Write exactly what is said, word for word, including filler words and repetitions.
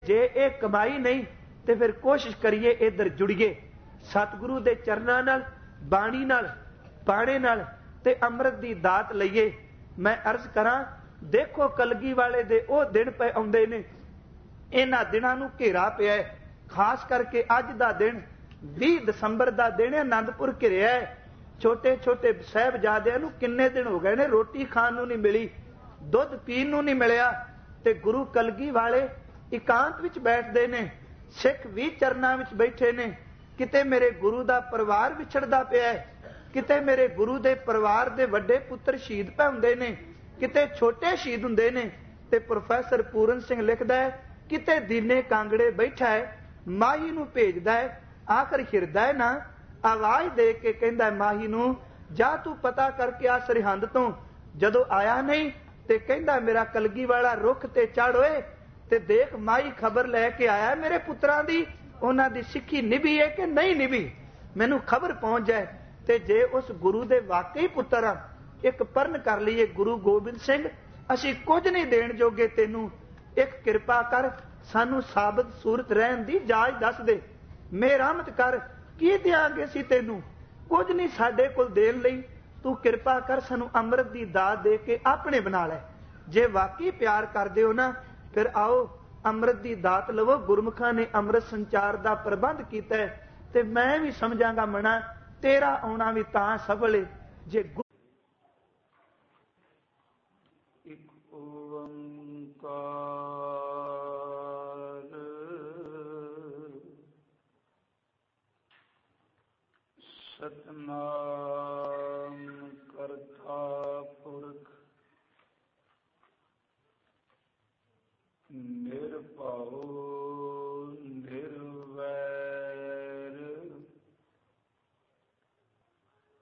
जे ये कमाई नहीं तो फिर कोशिश करिए इधर जुड़िए सतगुरु के चरणों नाल, बाणी नाल, बाणे नाल ते अमृत की दात लईए। मैं अर्ज करा, देखो कलगी वाले दे ओ दिन पे आउंदे ने, इन्हां दिनां नूं घेरा पिया है। खास करके अज दा दिन बीस दसंबर दा दिन आनंदपुर घिरिया है। छोटे छोटे साहिबजादियां नूं किन्ने दिन हो गए ने रोटी खाण नूं नहीं मिली, दुध पीण नूं नहीं मिलिया, ते गुरु कलगी वाले इकांत विच बैठदे ने, सिख भी चरनां विच बैठे ने। किते मेरे गुरु दा परिवार विछड़दा पिया है, किते मेरे गुरु दे परिवार दे वड्डे पुत्र शहीद पै हुंदे ने, किते छोटे शहीद हुंदे ने। ते प्रोफैसर पूरन सिंह लिखदा है, किते दीने कांगड़े बैठा है, माही नूं भेजदा है, आखिर हिरदा है ना आवाज दे के कहंदा है माही नूं, जा तू पता करके आ सरहंद तो। जदों आया नहीं ते कहंदा मेरा कलगी वाला रुख ते चढ़ होए ते देख माही खबर लैके आया मेरे पुत्रां दी, उन्हां दी सिੱਖੀ निभी है कि नहीं निभी, मैनू खबर पहुंच जाए। ते जे उस गुरु दे वाकई पुत्र आ, एक परण कर लईए गुरु गोबिंद सिंह, असीं कुछ नहीं देण जोगे तैनू, एक किरपा कर सानू साबत सूरत रहन दी जाच दस दे, मेहरमत कर, की देंगे असीं तैनू, कुछ नहीं साडे कोल देण लई, तू किरपा कर सानू अमृत दी दात दे के अपने बना लै। जे वाकई प्यार करदे हो ना, फिर आओ अमृत दी दात लवो। गुरमुखां ने अमृत संचार दा प्रबंध कीता है, ते मैं भी समझांगा मना तेरा आउणा भी तां सफल है जे इक ओंकार सतनाम करता